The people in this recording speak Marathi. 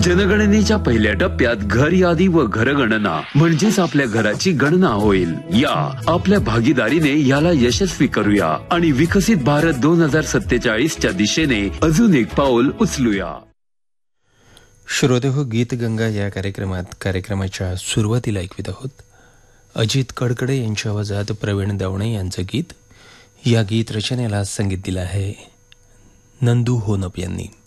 जनगणनेच्या पहिल्या टप्प्यात घर यादी व घरगणना म्हणजेच आपल्या घराची गणना होईल. या आपल्या भागीदारीने याला यशस्वी करूया आणि विकसित भारत 2047च्या दिशेने अजून एक पाऊल उचलूया. श्रोतेहो, गीतगंगा या कार्यक्रमाच्या सुरुवातीला ऐकवित आहोत अजित कडकडे यांच्या आवाजात प्रवीण दवणे यांचं गीत. या गीत रचनेला संगीत दिलं आहे नंदू होनप यांनी.